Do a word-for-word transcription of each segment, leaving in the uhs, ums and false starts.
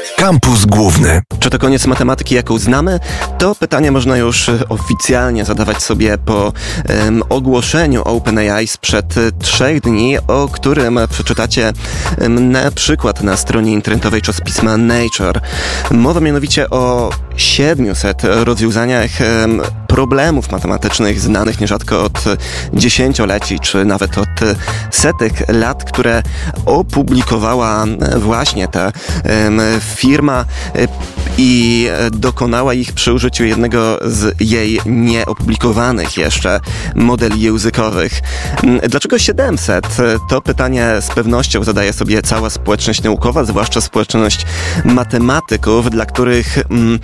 Kampus Główny. Czy to koniec matematyki, jaką znamy? To pytanie można już oficjalnie zadawać sobie po um, ogłoszeniu OpenAI sprzed trzech dni, o którym przeczytacie um, na przykład na stronie internetowej czasopisma Nature. Mowa mianowicie o siedmiuset rozwiązaniach um, problemów matematycznych znanych nierzadko od dziesięcioleci, czy nawet od setek lat, które opublikowała właśnie ta um, firma i dokonała ich przy użyciu jednego z jej nieopublikowanych jeszcze modeli językowych. Dlaczego siedemset? To pytanie z pewnością zadaje sobie cała społeczność naukowa, zwłaszcza społeczność matematyków, dla których mm,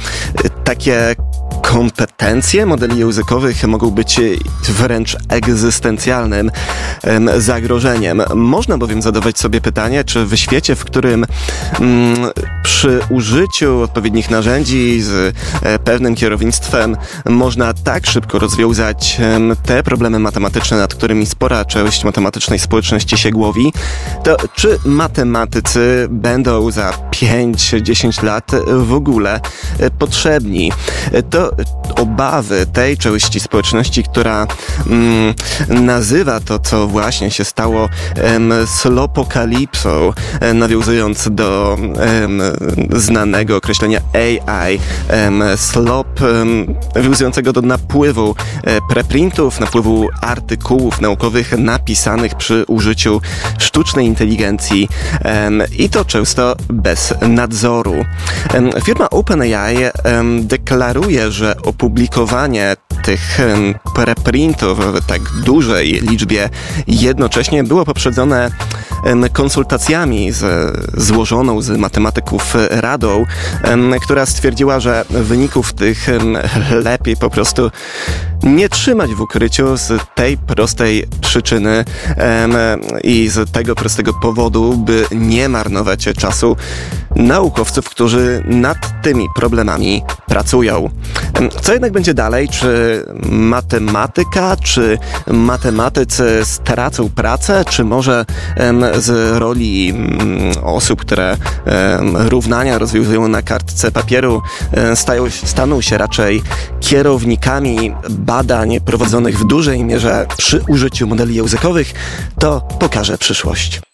takie kompetencje modeli językowych mogą być wręcz egzystencjalnym em, zagrożeniem. Można bowiem zadawać sobie pytanie, czy w świecie, w którym mm, przy użyciu odpowiednich narzędzi z e, pewnym kierownictwem można tak szybko rozwiązać em, te problemy matematyczne, nad którymi spora część matematycznej społeczności się głowi, to czy matematycy będą za pięć dziesięć lat w ogóle e, potrzebni? To obawy tej części społeczności, która mm, nazywa to, co właśnie się stało em, slopokalipsą, em, nawiązując do em, znanego określenia A I, em, slop, em, nawiązującego do napływu e, preprintów, napływu artykułów naukowych napisanych przy użyciu sztucznej inteligencji em, i to często bez nadzoru. Em, firma OpenAI em, deklaruje, że opublikowanie tych um, preprintów w tak dużej liczbie jednocześnie było poprzedzone um, konsultacjami z złożoną z matematyków radą, um, która stwierdziła, że wyników tych um, lepiej po prostu nie trzymać w ukryciu z tej prostej przyczyny um, i z tego prostego powodu, by nie marnować czasu naukowców, którzy nad tymi problemami pracują. Co jednak będzie dalej? Czy matematyka, czy matematycy stracą pracę, czy może em, z roli m, osób, które em, równania rozwiązują na kartce papieru, em, stają, staną się raczej kierownikami badań prowadzonych w dużej mierze przy użyciu modeli językowych? To pokaże przyszłość.